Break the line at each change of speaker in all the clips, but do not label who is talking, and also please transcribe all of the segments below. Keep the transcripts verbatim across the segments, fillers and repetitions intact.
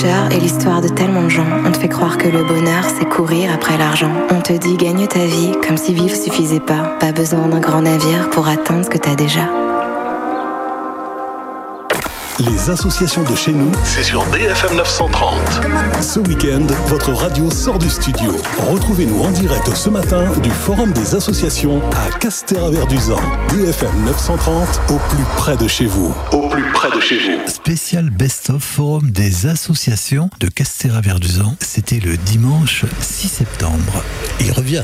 Et l'histoire de tellement de gens, on te fait croire que le bonheur c'est courir après l'argent. On te dit gagne ta vie comme si vivre suffisait pas. Pas besoin d'un grand navire pour atteindre ce que t'as déjà.
Les associations de chez nous, c'est sur D F M neuf cent trente. Ce week-end, votre radio sort du studio. Retrouvez-nous en direct ce matin du Forum des associations à Castéraverduzan. D F M neuf cent trente, au plus près de chez vous. Au plus près de chez vous.
Spécial Best-of Forum des associations de Castéraverduzan. C'était le dimanche six septembre. Il revient.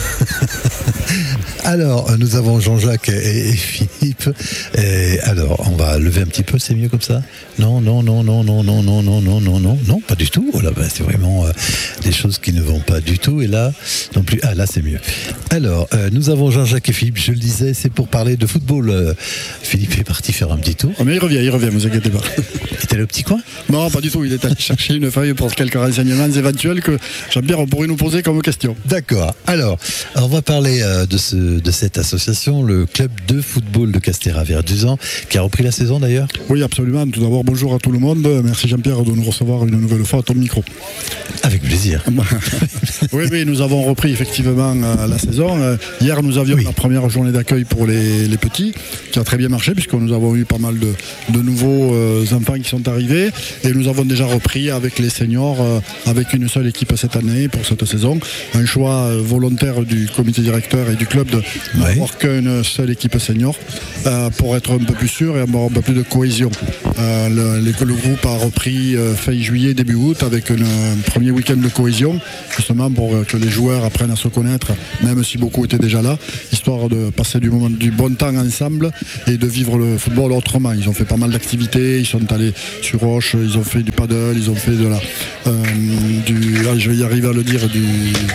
Alors, nous avons Jean-Jacques et, et Philippe. Et alors, on va lever un petit peu, c'est mieux comme ça ? Non, non, non, non, non, non, non, non, non, non, non, non, pas du tout. Oh là, ben, c'est vraiment euh, des choses qui ne vont pas du tout. Et là, non plus. Ah, là, c'est mieux. Alors, euh, nous avons Jean-Jacques et Philippe. Je le disais, c'est pour parler de football. Euh, Philippe est parti faire un petit tour.
Oh, mais il revient, il revient, vous inquiétez pas.
Il est allé au petit coin ?
Non, pas du tout. Il est allé chercher une feuille pour quelques renseignements éventuels que Jean-Pierre pourrait nous poser comme question.
D'accord. Alors, on va parler euh, de, ce, de cette association, le club de football de Castéraverduzan, qui a repris la saison d'ailleurs.
Oui, absolument. Tout d'abord, bonjour à tout le monde. Merci Jean-Pierre de nous recevoir une nouvelle fois à ton micro.
Avec plaisir.
oui, oui, nous avons repris effectivement euh, la saison. Euh, hier, nous avions oui. la première journée d'accueil pour les, les petits, qui a très bien marché, puisque nous avons eu pas mal de, de nouveaux euh, enfants qui sont arrivés. Et nous avons déjà repris avec les seniors, euh, avec une seule équipe cette année, pour cette saison. Un choix euh, volontaire du comité directeur et du club de n'avoir oui. qu'une seule équipe senior, euh, pour être un peu plus sûr et avoir un peu plus de cohésion. Euh, le, le groupe a repris euh, fin juillet, début août, avec une, un premier week-end de cohésion, justement pour que les joueurs apprennent à se connaître, même si beaucoup étaient déjà là, histoire de passer du, moment, du bon temps ensemble et de vivre le football autrement. Ils ont fait pas mal d'activités, ils sont allés sur Roche, ils ont fait du paddle, ils ont fait de la, euh, du, là, je vais y arriver à le dire, du...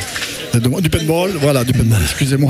du paintball, voilà, du paintball, excusez-moi.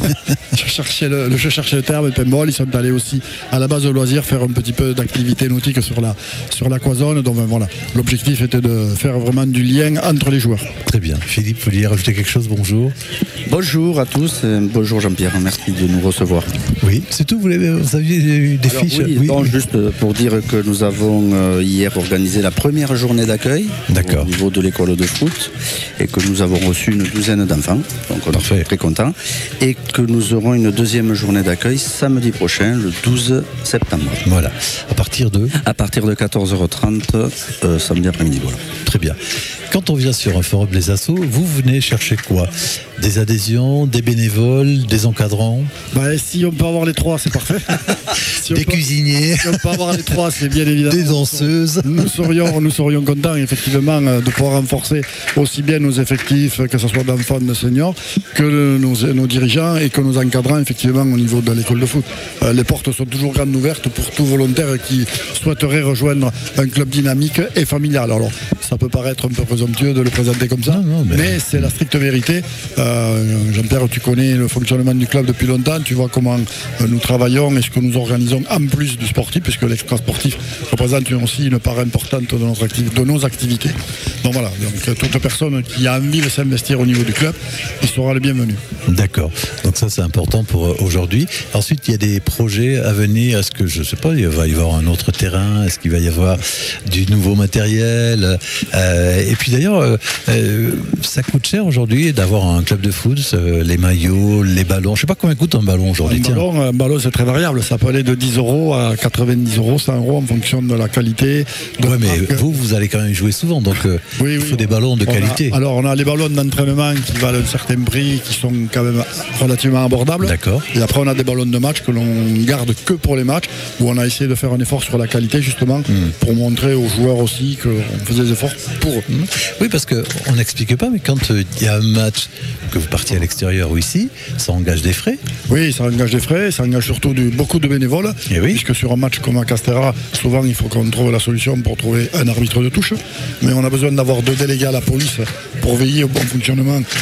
je, cherchais le, je cherchais le terme, le paintball. Ils sont allés aussi à la base de loisirs faire un petit peu d'activité nautique sur la, sur la cloisonne. Donc voilà, l'objectif était de faire vraiment du lien entre les joueurs.
Très bien. Philippe, vous vouliez rajouter quelque chose ? Bonjour.
Bonjour à tous, bonjour Jean-Pierre, merci de nous recevoir.
Oui, c'est tout, vous, vous aviez eu des
Alors,
fiches
oui,
oui.
Non, juste pour dire que nous avons euh, hier organisé la première journée d'accueil au niveau de l'école de foot et que nous avons reçu une douzaine d'enfants, donc on est très contents, et que nous aurons une deuxième journée d'accueil samedi prochain, le douze septembre.
Voilà, à partir de
À partir de quatorze heures trente, euh, samedi après-midi, voilà.
Très bien. Quand on vient sur un forum des assos, vous venez chercher quoi ? Des adhésions, des bénévoles, des encadrants ?
Bah, si on peut avoir les trois, c'est parfait.
si des peut, cuisiniers.
Si on peut avoir les trois, c'est bien évident.
Des danseuses.
Nous serions, nous serions contents, effectivement, de pouvoir renforcer aussi bien nos effectifs, que ce soit d'enfants, de seniors, que nos, nos dirigeants et que nos encadrants, effectivement, au niveau de l'école de foot. Euh, les portes sont toujours grandes ouvertes pour tout volontaire qui souhaiterait rejoindre un club dynamique et familial. Alors, ça peut paraître un peu présomptueux de le présenter comme ça, non, non, mais... mais c'est la stricte vérité. Euh, Jean-Pierre, tu connais le fonctionnement du club depuis longtemps, tu vois comment euh, nous travaillons et ce que nous organisons en plus du sportif, puisque l'extra sportif représente aussi une part importante de, notre activ- de nos activités. Donc voilà, donc, toute personne qui a envie de s'investir au niveau du club, il sera le bienvenu.
D'accord, donc ça c'est important pour euh, aujourd'hui. Ensuite, il y a des projets à venir. Est-ce que, je ne sais pas, il va y avoir un autre terrain? Est-ce qu'il va y avoir du nouveau matériel? euh, Et puis d'ailleurs, euh, euh, ça coûte cher aujourd'hui d'avoir un club de foot, euh, les maillots, les ballons. Je ne sais pas combien coûte un ballon aujourd'hui.
Un ballon, un ballon, c'est très variable. Ça peut aller de dix euros à quatre-vingt-dix euros, cent euros en fonction de la qualité.
Oui, mais marque. vous, vous allez quand même jouer souvent, donc euh,
oui,
il
oui,
faut des ballons de
on
qualité.
A, alors, on a les ballons d'entraînement qui valent un certain prix, qui sont quand même relativement abordables.
D'accord.
Et après, on a des ballons de match que l'on garde que pour les matchs, où on a essayé de faire un effort sur la qualité, justement, mmh. pour montrer aux joueurs aussi qu'on faisait des efforts pour eux.
Mmh. Oui, parce qu'on n'explique pas, mais quand il euh, y a un match, que vous partiez à l'extérieur ou ici, ça engage des frais.
Oui, ça engage des frais, ça engage surtout du, beaucoup de bénévoles,
et oui.
puisque sur un match comme à Castéra, souvent il faut qu'on trouve la solution pour trouver un arbitre de touche, mais on a besoin d'avoir deux délégués à la police pour veiller au bon fonctionnement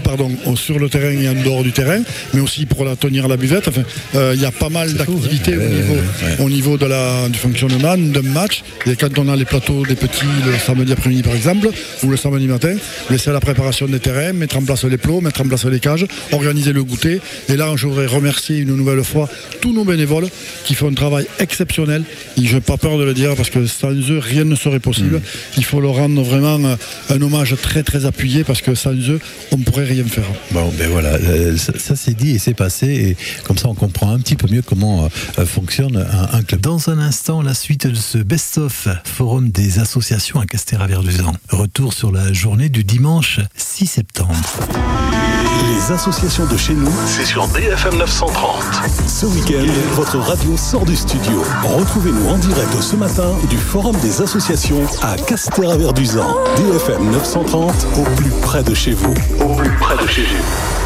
pardon, sur le terrain et en dehors du terrain, mais aussi pour la tenir la buvette. Enfin, euh, il y a pas mal d'activités hein. au, niveau, ouais, ouais. au niveau de la, du fonctionnement d'un match. Et quand on a les plateaux des petits le samedi après-midi par exemple, ou le samedi matin, c'est la préparation des terrains, mettre en place les plots, mettre en place les cages, organiser le goûter. Et là, je voudrais remercier une nouvelle fois tous nos bénévoles qui font un travail exceptionnel. Et je n'ai pas peur de le dire parce que sans eux, rien ne serait possible. Mmh. Il faut leur rendre vraiment un hommage très très appuyé parce que sans eux, on ne pourrait rien faire.
Bon, ben voilà, euh, ça, ça c'est dit et c'est passé. Et comme ça, on comprend un petit peu mieux comment euh, fonctionne un, un club. Dans un instant, la suite de ce best-of Forum des associations à Castéra-Verduzan. Retour sur la journée du dimanche six septembre.
Les associations de chez nous, c'est sur D F M neuf cent trente. Ce week-end, votre radio sort du studio. Retrouvez-nous en direct ce matin du Forum des associations à Castéra-Verduzan. D F M neuf cent trente, au plus près de chez vous. Au plus près de chez vous.